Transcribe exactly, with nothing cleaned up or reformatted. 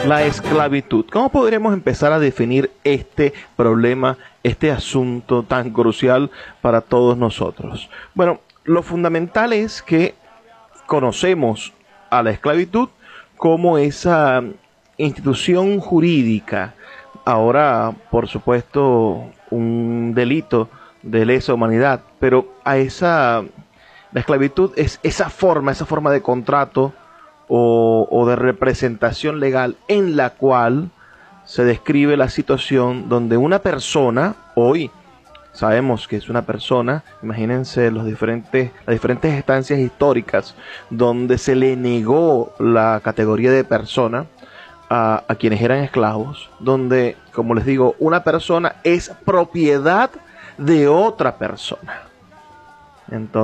La esclavitud. ¿Cómo podríamos empezar a definir este problema, este asunto tan crucial para todos nosotros? Bueno, lo fundamental es que conocemos a la esclavitud como esa institución jurídica, ahora por supuesto un delito de lesa humanidad, pero a esa, la esclavitud es esa forma, esa forma de contrato o, o de representación legal en la cual se describe la situación donde una persona, hoy sabemos que es una persona, imagínense los diferentes, las diferentes estancias históricas donde se le negó la categoría de persona a, a quienes eran esclavos, donde, como les digo, una persona es propiedad de otra persona. Entonces,